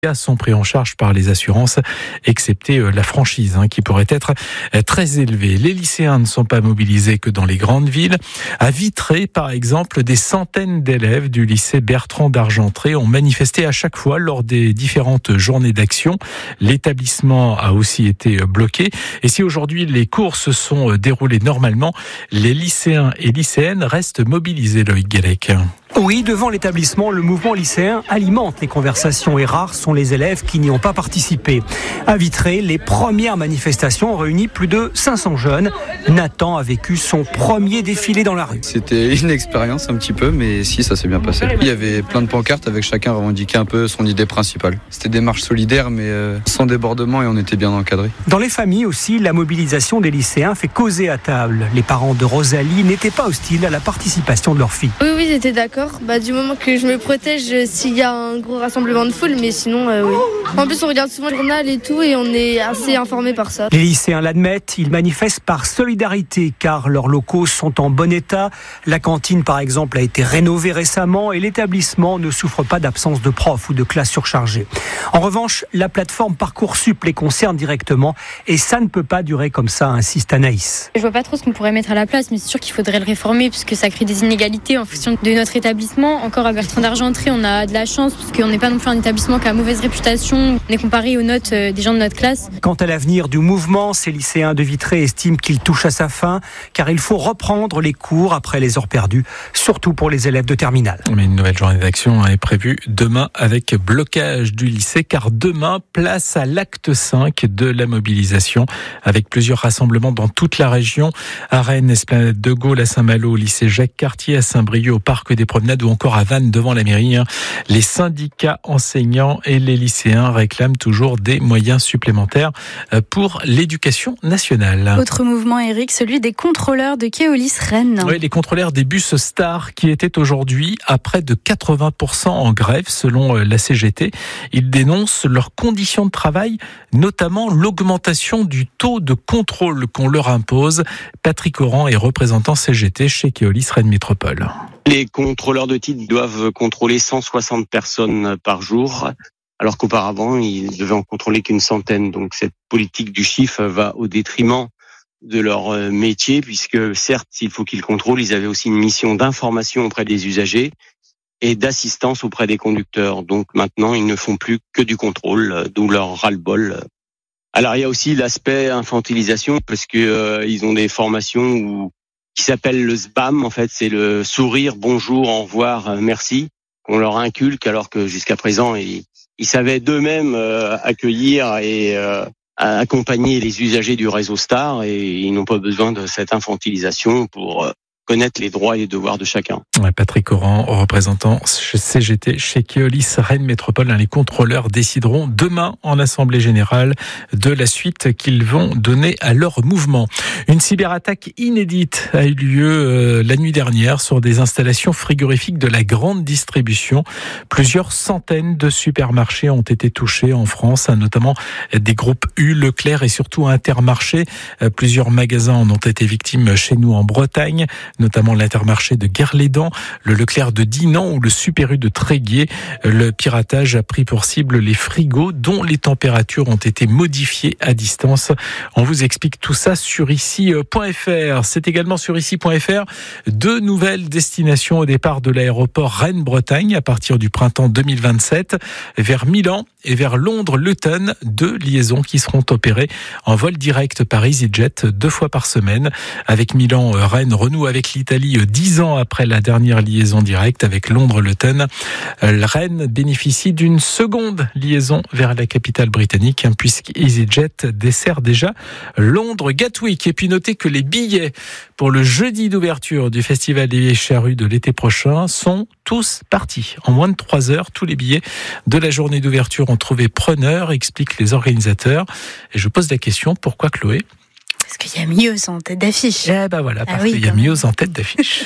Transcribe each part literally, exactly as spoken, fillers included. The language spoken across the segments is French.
sont pris en charge par les assurances, excepté la franchise hein, qui pourrait être très élevée. Les lycéens ne sont pas mobilisés que dans les grandes villes. À Vitré, par exemple, des centaines d'élèves du lycée Bertrand d'Argentré ont manifesté à chaque fois lors des différentes journées d'action. L'établissement a aussi été bloqué. Et si aujourd'hui les cours se sont déroulés normalement, les lycéens et lycéennes restent mobilisés, Loïc Guélec. Oui, devant l'établissement, le mouvement lycéen alimente les conversations et rares sont les élèves qui n'y ont pas participé. À Vitré, les premières manifestations ont réuni plus de cinq cents jeunes. Nathan a vécu son premier défilé dans la rue. C'était une expérience un petit peu, mais si, ça s'est bien passé. Il y avait plein de pancartes avec chacun revendiquant un peu son idée principale. C'était des marches solidaires, mais euh, sans débordement et on était bien encadrés. Dans les familles aussi, la mobilisation des lycéens fait causer à table. Les parents de Rosalie n'étaient pas hostiles à la participation de leur fille. Oui, oui, j'étais d'accord. Bah, du moment que je me protège s'il y a un gros rassemblement de foule, mais sinon, euh, oui. En plus, on regarde souvent le journal et tout, et on est assez informé par ça. Les lycéens l'admettent, ils manifestent par solidarité, car leurs locaux sont en bon état. La cantine, par exemple, a été rénovée récemment, et l'établissement ne souffre pas d'absence de profs ou de classes surchargées. En revanche, la plateforme Parcoursup les concerne directement, et ça ne peut pas durer comme ça, insiste Anaïs. Je vois pas trop ce qu'on pourrait mettre à la place, mais c'est sûr qu'il faudrait le réformer, puisque ça crée des inégalités en fonction de notre établissement. Encore à Bertrand d'Argentré, on a de la chance parce qu'on n'est pas non plus un établissement qui a mauvaise réputation. On est comparé aux notes des gens de notre classe. Quant à l'avenir du mouvement, ces lycéens de Vitré estiment qu'il touche à sa fin car il faut reprendre les cours après les heures perdues, surtout pour les élèves de terminale. Mais une nouvelle journée d'action est prévue demain avec blocage du lycée car demain, place à l'acte cinq de la mobilisation avec plusieurs rassemblements dans toute la région. À Rennes, Esplanade de Gaulle, à Saint-Malo, au lycée Jacques Cartier, à Saint-Brieuc, au Parc des Promenades ou encore à Vannes devant la mairie. Les syndicats enseignants et les lycéens réclament toujours des moyens supplémentaires pour l'éducation nationale. Autre mouvement, Eric, celui des contrôleurs de Keolis Rennes. Oui, les contrôleurs des bus Star qui étaient aujourd'hui à près de quatre-vingts pour cent en grève selon la C G T. Ils dénoncent leurs conditions de travail, notamment l'augmentation du taux de contrôle qu'on leur impose. Patrick Oran est représentant C G T chez Keolis Rennes Métropole. Les contrôleurs de titres doivent contrôler cent soixante personnes par jour, alors qu'auparavant, ils devaient en contrôler qu'une centaine. Donc cette politique du chiffre va au détriment de leur métier, puisque certes, il faut qu'ils contrôlent, ils avaient aussi une mission d'information auprès des usagers et d'assistance auprès des conducteurs. Donc maintenant, ils ne font plus que du contrôle, d'où leur ras-le-bol. Alors il y a aussi l'aspect infantilisation, parce que euh, ils ont des formations où qui s'appelle le S B A M, en fait, c'est le sourire, bonjour, au revoir, merci, qu'on leur inculque, alors que jusqu'à présent, ils, ils savaient d'eux-mêmes euh, accueillir et euh, accompagner les usagers du réseau Star, et ils n'ont pas besoin de cette infantilisation pour euh, connaître les droits et les devoirs de chacun. Patrick Oran, représentant C G T chez Keolis Rennes Métropole. Les contrôleurs décideront demain en Assemblée Générale de la suite qu'ils vont donner à leur mouvement. Une cyberattaque inédite a eu lieu euh, la nuit dernière sur des installations frigorifiques de la grande distribution. Plusieurs centaines de supermarchés ont été touchés en France, notamment des groupes U, Leclerc et surtout Intermarché. Plusieurs magasins en ont été victimes chez nous en Bretagne, notamment l'Intermarché de Guerlédan, le Leclerc de Dinan ou le Super U de Tréguier. Le piratage a pris pour cible les frigos dont les températures ont été modifiées à distance. On vous explique tout ça sur ici point f r. C'est également sur ici point f r deux nouvelles destinations au départ de l'aéroport Rennes-Bretagne à partir du printemps deux mille vingt-sept vers Milan et vers Londres-Luton. Deux liaisons qui seront opérées en vol direct par EasyJet deux fois par semaine. Avec Milan, Rennes renoue avec l'Italie dix ans après la dernière liaison directe avec Londres-Luton. Rennes bénéficie d'une seconde liaison vers la capitale britannique puisque EasyJet dessert déjà Londres-Gatwick. Et puis notez que les billets pour le jeudi d'ouverture du Festival des Vieilles Charrues de l'été prochain sont tous partis. En moins de trois heures, tous les billets de la journée d'ouverture ont trouvé preneur, expliquent les organisateurs. Et je pose la question, pourquoi Chloé ? Parce qu'il y a Mios en tête d'affiche. Eh ben voilà, ah parce oui, qu'il y a Mios en tête d'affiche.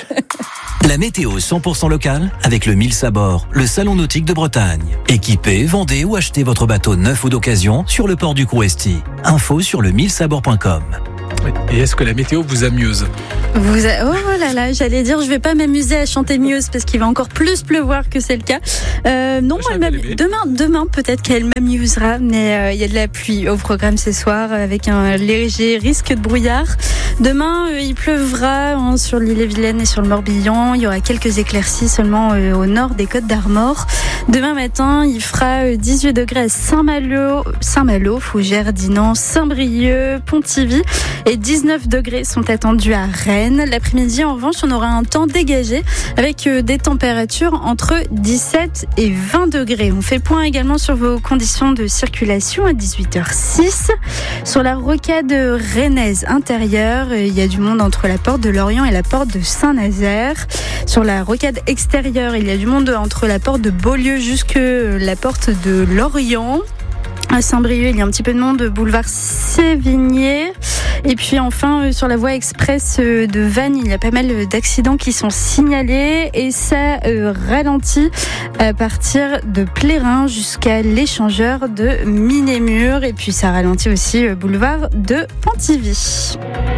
La météo cent pour cent locale avec le Mills à bord, le salon nautique de Bretagne. Équipez, vendez ou achetez votre bateau neuf ou d'occasion sur le port du Crouesty. Info sur le mills à bord point com. Et est-ce que la météo vous amuse ? Vous a... Oh là là, j'allais dire, je vais pas m'amuser à chanter Muse parce qu'il va encore plus pleuvoir que c'est le cas. Euh, non, elle m'am... demain, demain peut-être qu'elle m'amusera, mais il euh, y a de la pluie au programme ce soir avec un léger risque de brouillard. Demain, euh, il pleuvra hein, sur l'Ille-et-Vilaine et sur le Morbihan. Il y aura quelques éclaircies seulement euh, au nord des Côtes d'Armor. Demain matin, il fera dix-huit degrés à Saint-Malo, Saint-Malo, Fougères, Dinan, Saint-Brieuc, Pontivy et dix-neuf degrés sont attendus à Rennes. L'après-midi, en revanche, on aura un temps dégagé avec des températures entre dix-sept et vingt degrés. On fait le point également sur vos conditions de circulation à dix-huit heures six. Sur la rocade rennaise intérieure, il y a du monde entre la porte de Lorient et la porte de Saint-Nazaire. Sur la rocade extérieure, il y a du monde entre la porte de Beaulieu jusque la porte de Lorient. À Saint-Brieuc, il y a un petit peu de monde, boulevard Sévigné. Et puis enfin, sur la voie express de Vannes, il y a pas mal d'accidents qui sont signalés et ça euh, ralentit à partir de Plérin jusqu'à l'échangeur de Minémur. Et puis ça ralentit aussi boulevard de Pontivy.